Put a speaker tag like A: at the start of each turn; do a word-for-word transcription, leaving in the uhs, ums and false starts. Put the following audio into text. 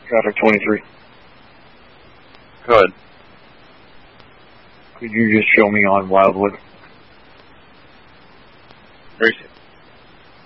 A: Traffic twenty-three.
B: Good.
A: Could you just show me on Wildwood?
B: Racing.